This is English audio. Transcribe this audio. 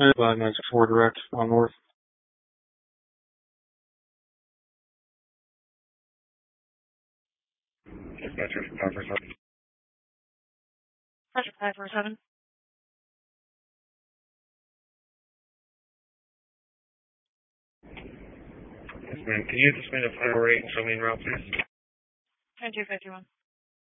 That's 4 direct on north. Dispatcher 547. Dispatcher 547. Yes, ma'am. Can you just spend a 508 and show me en route, please? 2251.